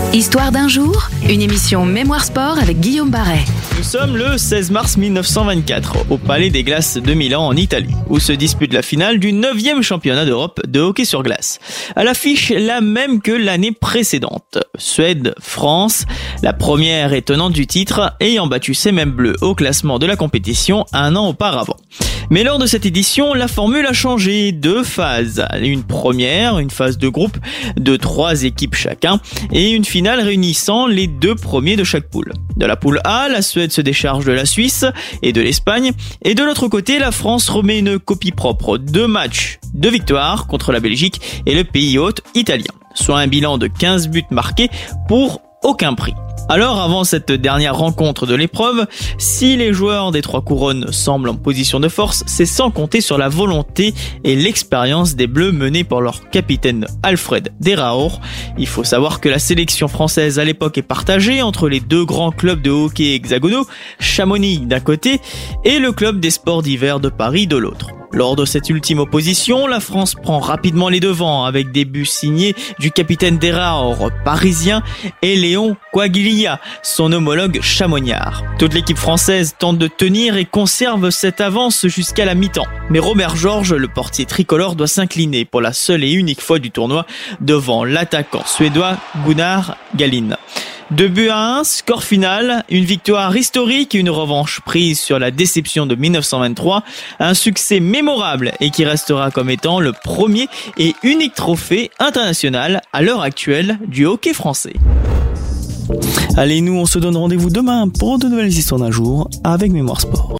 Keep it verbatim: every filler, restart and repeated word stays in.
Histoire d'un jour, une émission Mémoire Sport avec Guillaume Barret. Nous sommes le seize mars mille neuf cent vingt-quatre, au Palais des Glaces de Milan en Italie, où se dispute la finale du neuvième championnat d'Europe de hockey sur glace. À l'affiche, la même que l'année précédente. Suède-France, la première et tenante du titre, ayant battu ses mêmes bleus au classement de la compétition un an auparavant. Mais lors de cette édition, la formule a changé. Deux phases. Une première, une phase de groupe de trois équipes chacun, et une finale réunissant les deux premiers de chaque poule. De la poule A, la Suède se décharge de la Suisse et de l'Espagne, et de l'autre côté, la France remet une copie propre. Deux matchs, deux victoires contre la Belgique et le pays hôte italien. Soit un bilan de quinze buts marqués pour aucun prix. Alors, avant cette dernière rencontre de l'épreuve, si les joueurs des Trois Couronnes semblent en position de force, c'est sans compter sur la volonté et l'expérience des Bleus menés par leur capitaine Alfred Deraor. Il faut savoir que la sélection française à l'époque est partagée entre les deux grands clubs de hockey hexagonaux, Chamonix d'un côté et le club des sports d'hiver de Paris de l'autre. Lors de cette ultime opposition, la France prend rapidement les devants avec des buts signés du capitaine Deraor parisien et Léon Coaglilia, son homologue chamonniard. Toute l'équipe française tente de tenir et conserve cette avance jusqu'à la mi-temps. Mais Robert Georges, le portier tricolore, doit s'incliner pour la seule et unique fois du tournoi devant l'attaquant suédois Gunnar Gallin. Deux buts à un, score final, une victoire historique et une revanche prise sur la déception de mille neuf cent vingt-trois, un succès mémorable et qui restera comme étant le premier et unique trophée international à l'heure actuelle du hockey français. Allez, nous on se donne rendez-vous demain pour de nouvelles histoires d'un jour avec Mémoire Sport.